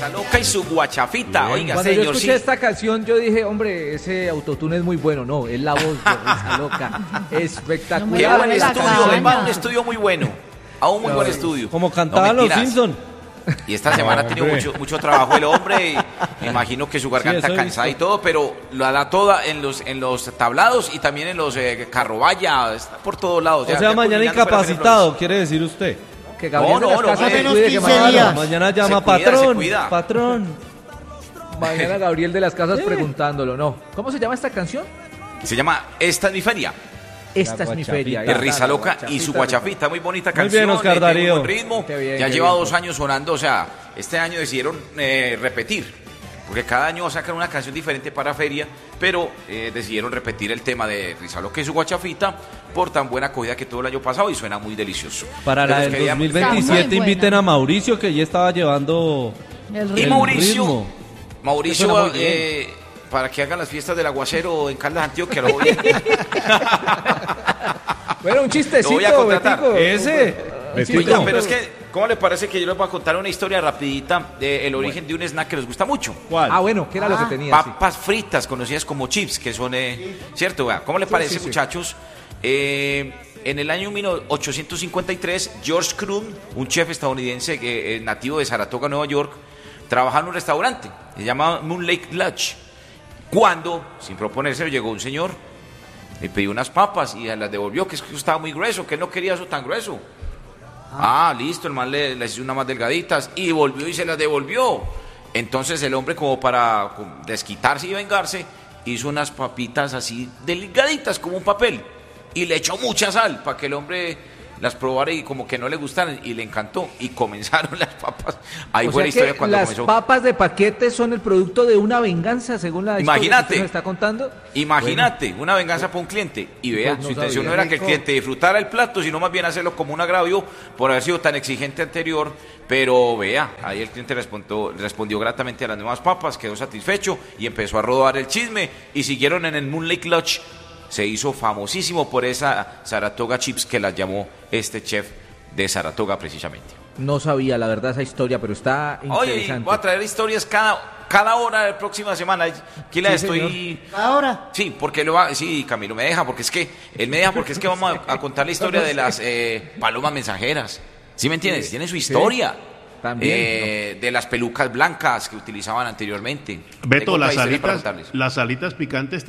Risa Loca y su guachafita. Bien. Oiga, Cuando señor, yo escuché esta canción, yo dije, hombre, ese autotune es muy bueno. No, es la voz de Risa Loca. Espectacular. Qué buen la estudio, caña. además un estudio muy bueno. A un muy buen estudio. Como cantaban los mentiras. Simpsons. Y esta semana ha tenido mucho trabajo el hombre. Y me imagino que su garganta eso he cansada y visto. todo, pero lo da toda en los tablados y también en los carrovalla, está por todos lados. O sea, mañana incapacitado, quiere decir usted. Que Gabriel No, de las no, Casas no, se menos cuide, que 15 mañana, días. Mañana llama Se cuida, se patrón. cuida. Patrón. mañana Gabriel de las Casas preguntándolo, ¿no? ¿Cómo se llama esta canción? Se llama Esta es mi feria. Esta es mi guachafita. feria. De Risa Loca y su guachafita, muy bonita canción. bien, Oscar tiene Darío. un buen ritmo, Qué bien, ya qué lleva bien. 2 años sonando, o sea, este año decidieron repetir, porque cada año sacan una canción diferente para feria, pero decidieron repetir el tema de Risa Loca y su guachafita por tan buena acogida que tuvo el año pasado y suena muy delicioso. Para la Entonces, del queríamos- 2027 Está muy inviten buena. a Mauricio, que ya estaba llevando El Y el ritmo. Mauricio, ritmo. Mauricio, Suena muy bien. para que hagan las fiestas del aguacero en Caldas, Antioquia, lo voy a... Bueno, un chistecito, Lo voy a contratar. Betico. Ese. Oiga, pero es que, ¿cómo le parece que yo les voy a contar una historia rapidita del origen de un snack que les gusta mucho? ¿Cuál? Ah, bueno, ¿qué era lo que tenía? Sí. Papas fritas, conocidas como chips, que son, ¿cierto? Vea, ¿cómo le parece, sí. muchachos? En el año 1853, George Crumb, un chef estadounidense nativo de Saratoga, Nueva York, trabajaba en un restaurante, se llamaba Moon Lake Lodge, cuando, sin proponérselo, llegó un señor, le pidió unas papas y las devolvió, que es que eso estaba muy grueso, que él no quería eso tan grueso. Ah, listo, el man le hizo unas más delgaditas y volvió y se las devolvió. Entonces el hombre, como para desquitarse y vengarse, hizo unas papitas así delgaditas como un papel y le echó mucha sal para que el hombre las probara y como que no le gustaran, y le encantó y comenzaron las papas. Ahí O fue sea la historia que cuando las comenzó. papas de paquete son el producto de una venganza, según la historia que Imagínate. usted nos está contando. Imagínate, una venganza para un cliente. Y vea, Pues no su intención sabía. no era que el cliente disfrutara el plato, sino más bien hacerlo como un agravio por haber sido tan exigente anterior. Pero vea, ahí el cliente respondió gratamente a las nuevas papas, quedó satisfecho y empezó a rodar el chisme. Y siguieron en el Moon Lake Lodge. Se hizo famosísimo por esa Saratoga Chips que las llamó este chef de Saratoga precisamente. No sabía, la verdad, esa historia, pero está Oye, interesante. voy a traer historias cada hora de la próxima semana. Aquí la Sí, estoy... Ahora. Sí, porque sí, Camilo me deja, porque es que él me deja, porque es que vamos a contar la historia de las palomas mensajeras. ¿Sí me entiendes? Tiene su historia. También, De las pelucas blancas que utilizaban anteriormente. Beto, Tengo otra las historia para alitas, contarles. las alitas picantes